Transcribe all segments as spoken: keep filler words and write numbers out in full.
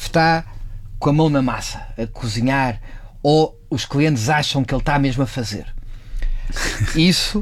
está com a mão na massa, a cozinhar, ou os clientes acham que ele está mesmo a fazer. Isso,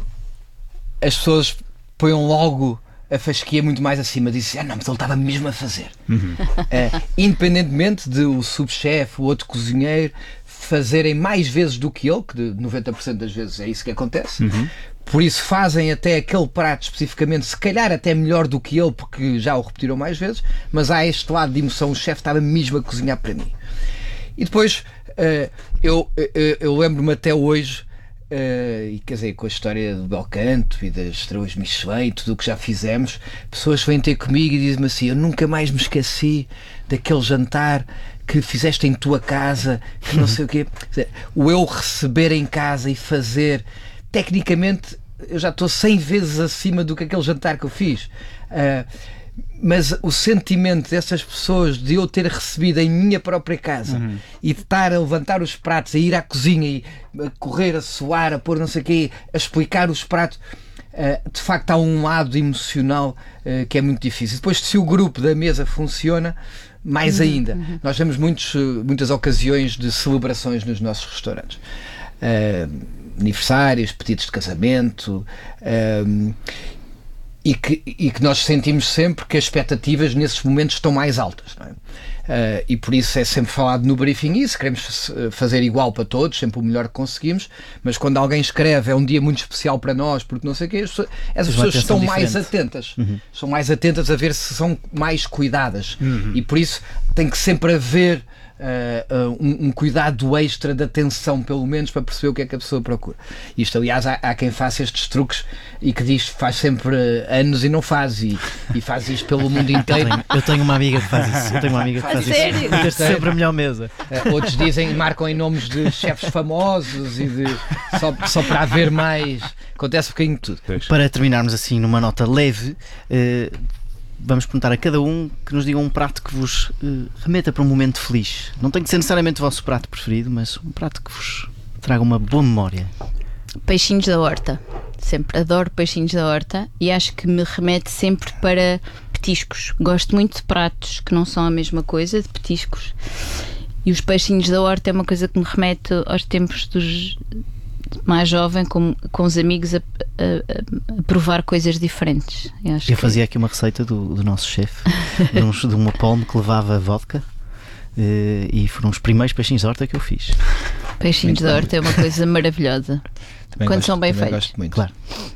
as pessoas põem logo a fasquia muito mais acima, dizem, ah não, mas ele estava mesmo a fazer. Uhum. Uh, independentemente de o subchefe, o outro cozinheiro fazerem mais vezes do que ele, que de noventa por cento das vezes é isso que acontece, uhum. Por isso fazem até aquele prato especificamente, se calhar até melhor do que ele, porque já o repetiram mais vezes, mas há este lado de emoção, o chefe estava mesmo a cozinhar para mim. E depois, uh, eu, eu, eu lembro-me até hoje, uh, e casei com a história do Belcanto e das estrelas Michelin e tudo o que já fizemos, pessoas vêm ter comigo e dizem-me assim, eu nunca mais me esqueci daquele jantar que fizeste em tua casa, que não sei o quê. O eu receber em casa e fazer, tecnicamente, eu já estou cem vezes acima do que aquele jantar que eu fiz. Uh, mas o sentimento dessas pessoas de eu ter recebido em minha própria casa, uhum. E de estar a levantar os pratos, a ir à cozinha e a correr, a suar, a pôr não sei o quê, a explicar os pratos, uh, de facto há um lado emocional uh, que é muito difícil. Depois, se o grupo da mesa funciona, mais ainda. Uhum. Nós temos muitos, muitas ocasiões de celebrações nos nossos restaurantes. Uh, aniversários, pedidos de casamento, uh, e, que, e que nós sentimos sempre que as expectativas nesses momentos estão mais altas, não é? Uh, e por isso é sempre falado no briefing isso, queremos fazer igual para todos, sempre o melhor que conseguimos, mas quando alguém escreve é um dia muito especial para nós, porque não sei o quê, as pessoas, essas pessoas estão diferente. mais atentas, uhum. Estão mais atentas a ver se são mais cuidadas, uhum. E por isso tem que sempre haver Uh, uh, um, um cuidado extra de atenção, pelo menos, para perceber o que é que a pessoa procura. Isto, aliás, há, há quem faça estes truques e que diz que faz sempre anos e não faz, e, e faz isto pelo mundo inteiro. Eu tenho, eu tenho uma amiga que faz isso. Eu tenho uma amiga que faz Sério? isso. Deixa sempre a melhor mesa. Uh, outros dizem, marcam em nomes de chefes famosos e de só, só para haver mais. Acontece um bocadinho de tudo. Para terminarmos assim numa nota leve, uh, vamos perguntar a cada um que nos diga um prato que vos uh, remeta para um momento feliz. Não tem que ser necessariamente o vosso prato preferido, mas um prato que vos traga uma boa memória. Peixinhos da horta. Sempre adoro peixinhos da horta e acho que me remete sempre para petiscos. Gosto muito de pratos que não são a mesma coisa, de petiscos. E os peixinhos da horta é uma coisa que me remete aos tempos dos... mais jovem, com, com os amigos a, a, a provar coisas diferentes. Eu, acho Eu que... fazia aqui uma receita do, do nosso chefe de, uns, de uma palme que levava vodka, uh, e foram os primeiros peixinhos de horta que eu fiz. Peixinhos de horta é uma coisa maravilhosa. Também quando gosto, são bem também feitos. Gosto muito. Claro.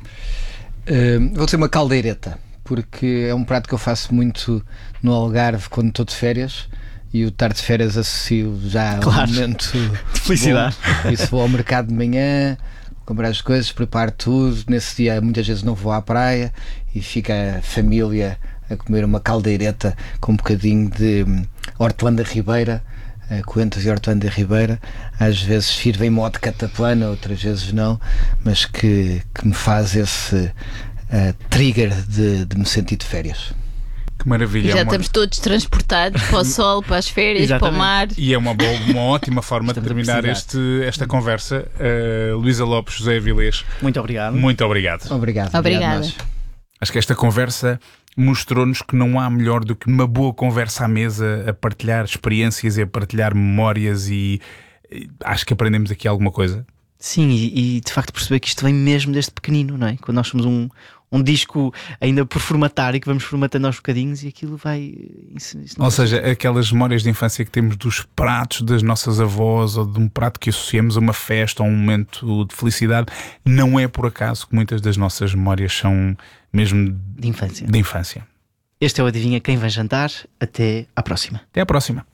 Uh, vou ter uma caldeireta, porque é um prato que eu faço muito no Algarve quando estou de férias. E o estar de férias associo já claro. ao momento de felicidade. Bom. Isso, vou ao mercado de manhã, comprar as coisas, preparo tudo. Nesse dia muitas vezes não vou à praia e fica a família a comer uma caldeireta com um bocadinho de hortelã Ribeira, coentros e hortelã Ribeira. Às vezes sirvo em modo cataplana, outras vezes não, mas que, que me faz esse uh, trigger de, de me sentir de férias. Que maravilha. E já uma... estamos todos transportados para o sol, para as férias, para o mar. E é uma, boa, uma ótima forma de terminar este, esta conversa. Uh, Luísa Lopes, José Avilés, muito obrigado. Muito obrigado. Obrigado. Obrigada. Acho que esta conversa mostrou-nos que não há melhor do que uma boa conversa à mesa, a partilhar experiências e a partilhar memórias, e, e acho que aprendemos aqui alguma coisa. Sim, e, e de facto perceber que isto vem mesmo desde pequenino, não é? Quando nós somos um, um disco ainda por formatar e que vamos formatando aos bocadinhos, e aquilo vai... Isso, isso não ou é... seja, aquelas memórias de infância que temos dos pratos das nossas avós, ou de um prato que associamos a uma festa ou um momento de felicidade, não é por acaso que muitas das nossas memórias são mesmo de infância. de infância. Este é o Adivinha Quem Vai Jantar. Até à próxima. Até à próxima.